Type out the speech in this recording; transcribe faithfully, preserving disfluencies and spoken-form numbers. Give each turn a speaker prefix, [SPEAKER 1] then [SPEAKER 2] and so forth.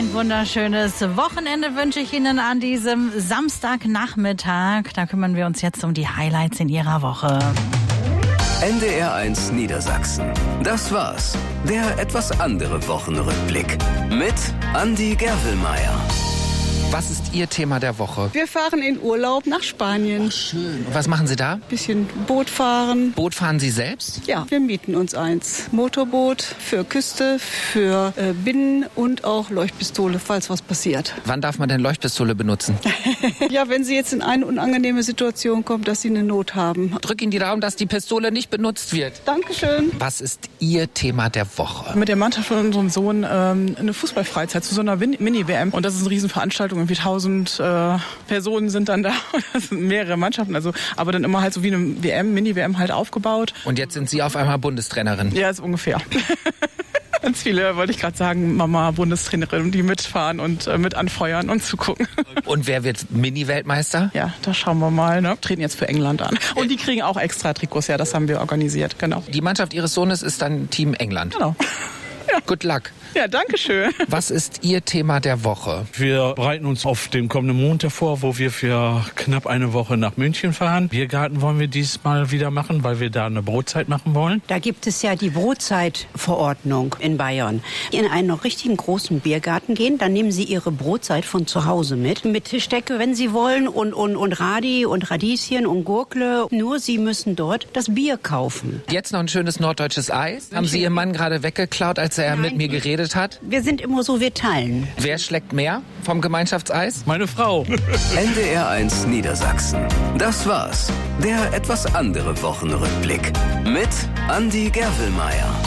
[SPEAKER 1] Ein wunderschönes Wochenende wünsche ich Ihnen an diesem Samstagnachmittag. Da kümmern wir uns jetzt um die Highlights in Ihrer Woche.
[SPEAKER 2] N D R eins Niedersachsen. Das war's. Der etwas andere Wochenrückblick. Mit Andi Gerwelmeier.
[SPEAKER 3] Was ist Ihr Thema der Woche?
[SPEAKER 4] Wir fahren in Urlaub nach Spanien.
[SPEAKER 3] Ach, schön. Und was machen Sie da?
[SPEAKER 4] Bisschen Boot fahren.
[SPEAKER 3] Boot fahren Sie selbst?
[SPEAKER 4] Ja, wir mieten uns eins. Motorboot für Küste, für äh, Binnen und auch Leuchtpistole, falls was passiert.
[SPEAKER 3] Wann darf man denn Leuchtpistole benutzen?
[SPEAKER 4] Ja, wenn Sie jetzt in eine unangenehme Situation kommen, dass Sie eine Not haben.
[SPEAKER 3] Drück Ihnen die Daumen, dass die Pistole nicht benutzt wird.
[SPEAKER 4] Dankeschön.
[SPEAKER 3] Was ist Ihr Thema der Woche?
[SPEAKER 5] Mit der Mannschaft von unserem Sohn ähm, eine Fußballfreizeit zu so einer Win- Mini-W M. Und das ist eine Riesenveranstaltung. Irgendwie tausend äh, Personen sind dann da. Das sind mehrere Mannschaften. Also, aber dann immer halt so wie eine W M, Mini-W M halt aufgebaut.
[SPEAKER 3] Und jetzt sind Sie auf einmal Bundestrainerin.
[SPEAKER 5] Ja, ist ungefähr. Ganz viele, wollte ich gerade sagen, Mama, Bundestrainerin, die mitfahren und äh, mit anfeuern und zugucken.
[SPEAKER 3] Und wer wird Mini-Weltmeister?
[SPEAKER 5] Ja, da schauen wir mal. Ne? Treten jetzt für England an. Und die kriegen auch extra Trikots. Ja, das haben wir organisiert, genau.
[SPEAKER 3] Die Mannschaft Ihres Sohnes ist dann Team England.
[SPEAKER 5] Genau. Ja.
[SPEAKER 3] Good luck.
[SPEAKER 5] Ja, danke schön.
[SPEAKER 3] Was ist Ihr Thema der Woche?
[SPEAKER 6] Wir bereiten uns auf den kommenden Montag vor, wo wir für knapp eine Woche nach München fahren. Biergarten wollen wir diesmal wieder machen, weil wir da eine Brotzeit machen wollen.
[SPEAKER 7] Da gibt es ja die Brotzeitverordnung in Bayern. In einen noch richtigen großen Biergarten gehen, dann nehmen Sie Ihre Brotzeit von zu Hause mit. Mit Tischdecke, wenn Sie wollen, und, und, und Radi und Radieschen und Gurkle. Nur Sie müssen dort das Bier kaufen.
[SPEAKER 3] Jetzt noch ein schönes norddeutsches Eis. Haben Sie Ihren Mann gerade weggeklaut, als er
[SPEAKER 7] Nein.
[SPEAKER 3] mit mir geredet hat?
[SPEAKER 7] Wir sind immer so, wir teilen.
[SPEAKER 3] Wer schlägt mehr vom Gemeinschaftseis?
[SPEAKER 6] Meine Frau.
[SPEAKER 2] N D R eins Niedersachsen. Das war's. Der etwas andere Wochenrückblick. Mit Andi Gerwelmeier.